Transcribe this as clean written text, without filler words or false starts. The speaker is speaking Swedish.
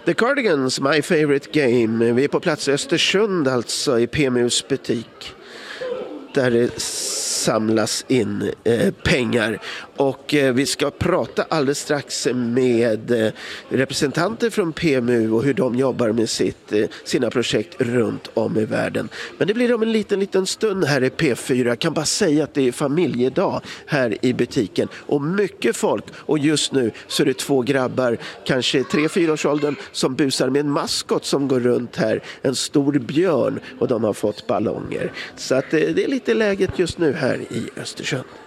The Cardigans, My Favorite Game. Vi är på plats i Östersund, alltså i PMUs butik, där det samlas in pengar. Och vi ska prata alldeles strax med representanter från PMU och hur de jobbar med sina projekt runt om i världen. Men det blir om en liten stund här i P4. Jag kan bara säga att det är familjedag här i butiken och mycket folk. Och just nu så är det 2 grabbar, kanske 3-4 årsåldern, som busar med en maskot som går runt här. En stor björn, och de har fått ballonger. Så att det är lite läget just nu här i Östersund.